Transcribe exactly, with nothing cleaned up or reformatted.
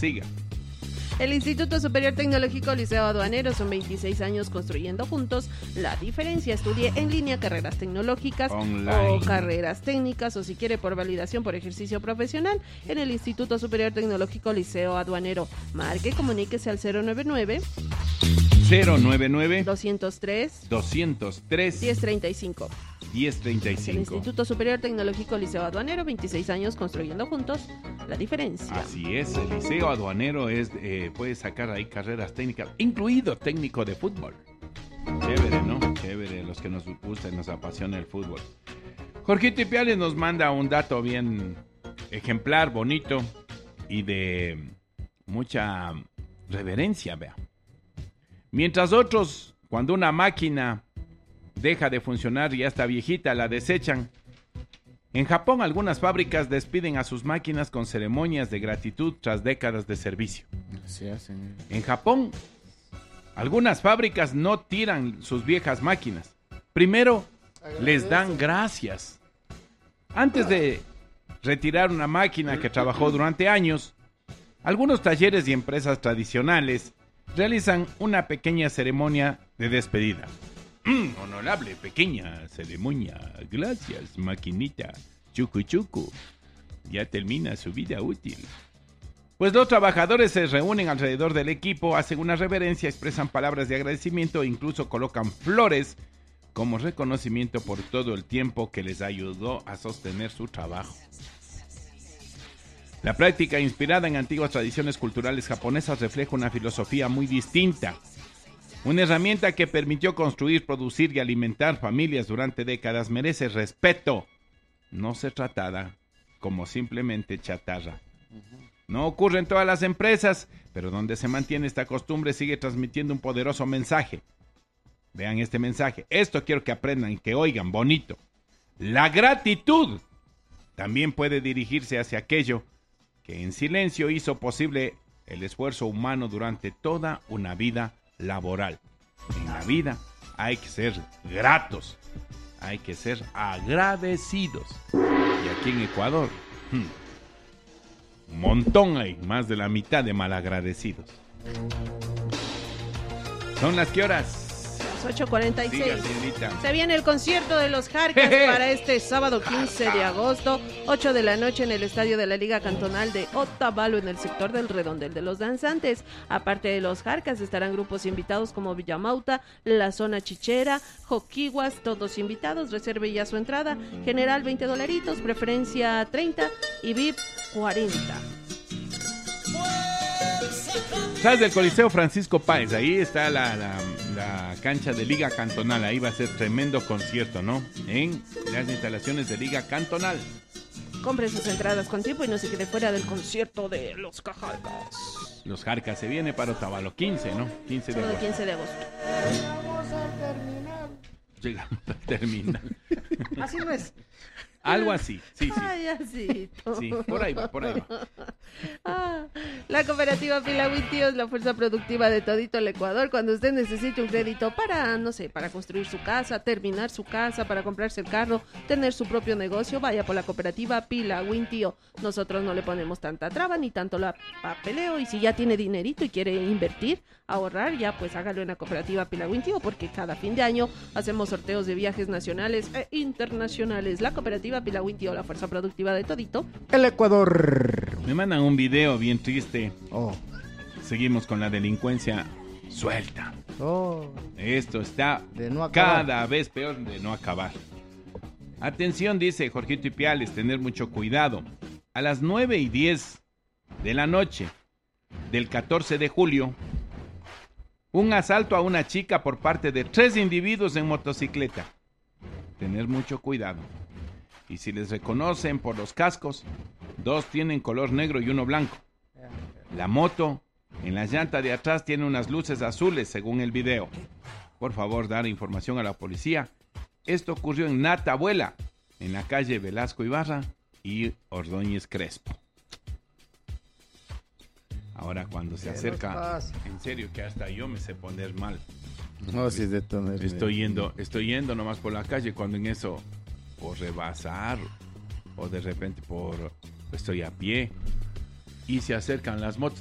siga. El Instituto Superior Tecnológico Liceo Aduanero son veintiséis años construyendo juntos la diferencia. Estudie en línea carreras tecnológicas Online. o carreras técnicas, o si quiere por validación por ejercicio profesional en el Instituto Superior Tecnológico Liceo Aduanero. Marque, comuníquese al cero nueve nueve, cero nueve nueve, doscientos tres, doscientos tres, diez treinta y cinco. diez treinta y El cinco. Instituto Superior Tecnológico Liceo Aduanero, veintiséis años construyendo juntos la diferencia. Así es, el Liceo Aduanero es, eh, puede sacar ahí carreras técnicas, incluido técnico de fútbol. Chévere, ¿no? Chévere, los que nos gusta y nos apasiona el fútbol. Jorgito Ipiales nos manda un dato bien ejemplar, bonito y de mucha reverencia, vea. Mientras otros, cuando una máquina deja de funcionar y ya está viejita, la desechan. En Japón, algunas fábricas despiden a sus máquinas con ceremonias de gratitud tras décadas de servicio. Así hacen. En Japón, algunas fábricas no tiran sus viejas máquinas. Primero, les dan gracias. Antes de retirar una máquina que trabajó durante años, algunos talleres y empresas tradicionales realizan una pequeña ceremonia de despedida. Mm, honorable pequeña ceremonia. Gracias, maquinita. Chucu chucu. Ya termina su vida útil. Pues los trabajadores se reúnen alrededor del equipo, hacen una reverencia, expresan palabras de agradecimiento e incluso colocan flores como reconocimiento por todo el tiempo que les ayudó a sostener su trabajo. La práctica, inspirada en antiguas tradiciones culturales japonesas, refleja una filosofía muy distinta. Una herramienta que permitió construir, producir y alimentar familias durante décadas merece respeto. No se tratada como simplemente chatarra. No ocurre en todas las empresas, pero donde se mantiene esta costumbre sigue transmitiendo un poderoso mensaje. Vean este mensaje. Esto quiero que aprendan y que oigan bonito. La gratitud también puede dirigirse hacia aquello que en silencio hizo posible el esfuerzo humano durante toda una vida laboral. En la vida hay que ser gratos, hay que ser agradecidos. Y aquí en Ecuador, hmm, un montón hay, más de la mitad de malagradecidos. ¿Son las qué horas? ocho cuarenta y seis. Siga, Se viene el concierto de los Jarcas para este sábado quince de agosto, ocho de la noche en el estadio de la Liga Cantonal de Otavalo, en el sector del Redondel de los Danzantes. Aparte de los Jarcas, estarán grupos invitados como Villamauta, La Zona Chichera, Joquiguas, todos invitados. Reserve ya su entrada. General veinte dolaritos, preferencia treinta y V I P cuarenta. ¿Sabes del Coliseo Francisco Páez? Ahí está la, la, la cancha de Liga Cantonal. Ahí va a ser tremendo concierto, ¿no? En las instalaciones de Liga Cantonal. Compre sus entradas con tiempo y no se quede fuera del concierto de los Cajarcas. Los Jarcas se viene para Otavalo, quince, ¿no? quince de Sábado agosto. quince de agosto. Llegamos al terminal. Llegamos al terminal. Así no es. Algo así, sí, sí. Ay, así. Sí, por ahí va, por ahí va. Ah, la cooperativa Pilagüí es la fuerza productiva de todito el Ecuador. Cuando usted necesite un crédito para, no sé, para construir su casa, terminar su casa, para comprarse el carro, tener su propio negocio, vaya por la cooperativa Pilagüí. Nosotros no le ponemos tanta traba ni tanto la papeleo, y si ya tiene dinerito y quiere invertir, ahorrar, ya pues hágalo en la cooperativa Pilagüí, porque cada fin de año hacemos sorteos de viajes nacionales e internacionales. La cooperativa Pilagüí, la fuerza productiva de todito el Ecuador. Me mandan un video bien triste. Oh. Seguimos con la delincuencia suelta. Oh. Esto está De no acabar. cada vez peor de no acabar. Atención, dice Jorgito Ipiales, tener mucho cuidado. A las nueve y diez de la noche del catorce de julio, un asalto a una chica por parte de tres individuos en motocicleta. Tener mucho cuidado. Y si les reconocen por los cascos, dos tienen color negro y uno blanco. La moto, en la llanta de atrás, tiene unas luces azules, según el video. Por favor, dar información a la policía. Esto ocurrió en Natabuela, en la calle Velasco Ibarra y Ordóñez Crespo. Ahora, cuando se acerca, en serio que hasta yo me sé poner mal. No, si es de toner. Estoy yendo, estoy yendo nomás por la calle, cuando en eso, por rebasar, o de repente por, estoy a pie, y se acercan las motos.